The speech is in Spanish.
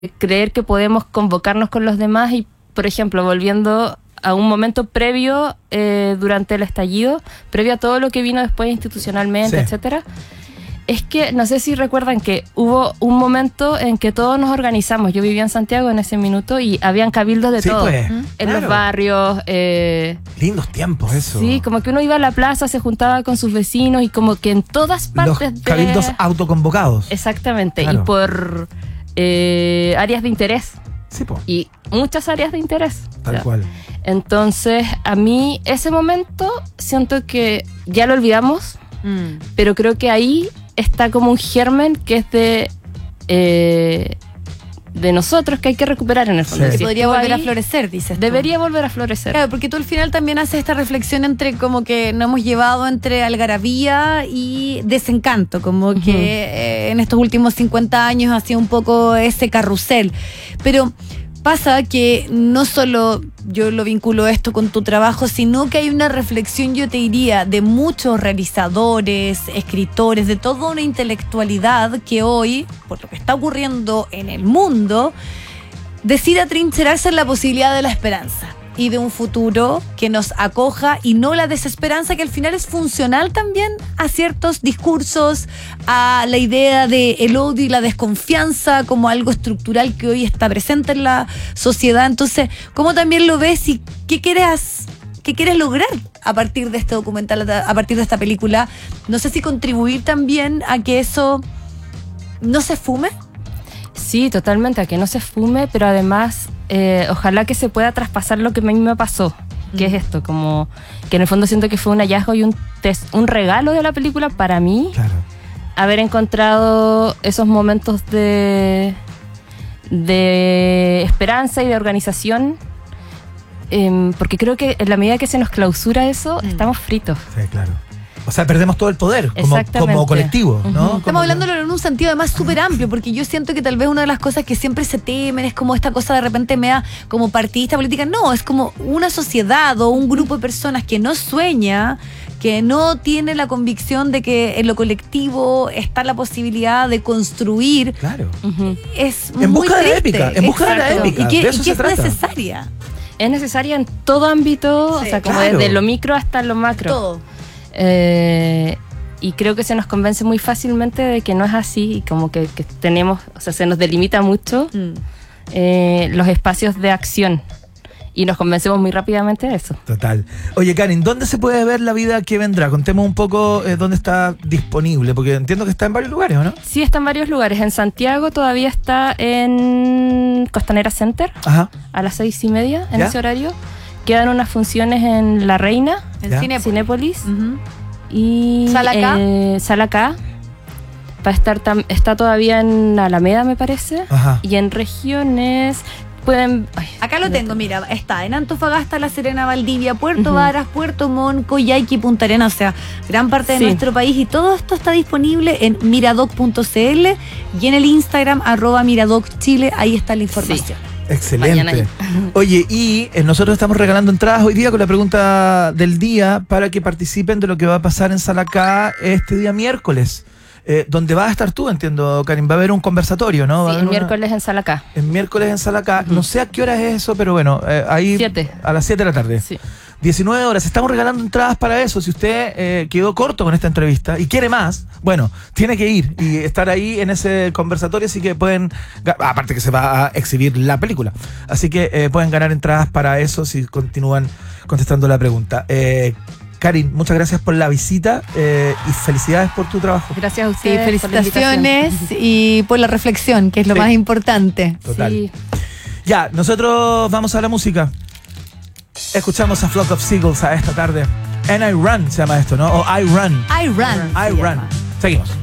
creer que podemos convocarnos con los demás y, por ejemplo, volviendo a un momento previo durante el estallido, previo a todo lo que vino después institucionalmente, Sí. etcétera, es que, no sé si recuerdan que hubo un momento en que todos nos organizamos. Yo vivía en Santiago en ese minuto y habían cabildos de Sí, todo. pues, En claro. los barrios. Lindos tiempos eso. Sí, como que uno iba a la plaza, se juntaba con sus vecinos y como que en todas Los partes cabildos autoconvocados. Exactamente, Claro. y por áreas de interés. Sí, po, Y muchas áreas de interés. tal O sea, cual. Entonces, a mí ese momento siento que ya lo olvidamos, pero creo que ahí está como un germen que es de nosotros, que hay que recuperar en el fondo. Sí. Que Si podría estuvo volver a ahí, florecer, dices tú. debería volver a florecer. Claro, porque tú al final también haces esta reflexión entre como que nos hemos llevado entre algarabía y desencanto, como que en estos últimos 50 años ha sido un poco ese carrusel. Pero pasa que no solo yo lo vinculo esto con tu trabajo, sino que hay una reflexión, yo te diría, de muchos realizadores, escritores, de toda una intelectualidad que hoy, por lo que está ocurriendo en el mundo, decide atrincherarse en la posibilidad de la esperanza y de un futuro que nos acoja y no la desesperanza, que al final es funcional también a ciertos discursos, a la idea de el odio y la desconfianza como algo estructural que hoy está presente en la sociedad. Entonces, ¿cómo también lo ves y qué quieres lograr a partir de este documental, a partir de esta película? No sé si contribuir también a que eso no se fume. Sí, totalmente, a que no se fume, pero además ojalá que se pueda traspasar lo que a mí me pasó, que es esto, como que en el fondo siento que fue un hallazgo y un regalo de la película para mí, Claro. haber encontrado esos momentos de esperanza y de organización, porque creo que en la medida que se nos clausura eso, estamos fritos. Sí, claro. O sea, perdemos todo el poder Exactamente. como colectivo, ¿no? Como Estamos hablándolo en un sentido además súper amplio, porque yo siento que tal vez una de las cosas que siempre se temen es como esta cosa de repente mea como partidista política. No, es como una sociedad o un grupo de personas que no sueña, que no tiene la convicción de que en lo colectivo está la posibilidad de construir. Claro. Es En muy busca de la triste. épica, en busca de la Exacto. épica, Y que, de eso y que se es trata. necesaria. Es necesaria en todo ámbito, Sí, o sea, como claro. desde lo micro hasta lo macro. Todo. Y creo que se nos convence muy fácilmente de que no es así y como que tenemos, o sea, se nos delimita mucho los espacios de acción y nos convencemos muy rápidamente de eso. Total. Oye, Karin, ¿dónde se puede ver La vida que vendrá? Contemos un poco dónde está disponible, porque entiendo que está en varios lugares, ¿o no? Sí, está en varios lugares. En Santiago todavía está en Costanera Center Ajá. a las 6:30 en ¿Ya? ese horario. Quedan unas funciones en La Reina, En Ya. Cinépolis. Cinépolis. Y ¿Sala K? Sala K. Va a estar está todavía en Alameda, me parece. Ajá. Y en regiones pueden... Acá lo tengo, mira, está en Antofagasta, La Serena, Valdivia, Puerto Varas, Puerto Montt, Coyhaique y Punta Arenas, o sea, gran parte de Sí. nuestro país, y todo esto está disponible en miradoc.cl y en el Instagram @miradocchile, ahí está la información. Excelente. Vayan ahí. Oye, y nosotros estamos regalando entradas hoy día con la pregunta del día para que participen de lo que va a pasar en Sala K este día miércoles, donde vas a estar tú, entiendo, Karin. Va a haber un conversatorio, ¿no? Va a Sí, haber el una- miércoles en Sala K. El miércoles en Sala K. No sé a qué hora es eso, pero bueno, ahí 7. a las 7 de la tarde. Sí. 19 horas. Estamos regalando entradas para eso. Si usted quedó corto con esta entrevista y quiere más, bueno, tiene que ir y estar ahí en ese conversatorio, así que pueden, aparte que se va a exhibir la película, así que pueden ganar entradas para eso si continúan contestando la pregunta. Karin, muchas gracias por la visita y felicidades por tu trabajo. Gracias a Sí, ustedes. por la felicitaciones invitación. y por la reflexión, que es lo Sí. más importante. Total. Sí. Ya, nosotros vamos a la música. Escuchamos a Flock of Seagulls a esta tarde. And I Run se llama esto, ¿no? O I Run. I Run. I se Run. llama. Seguimos.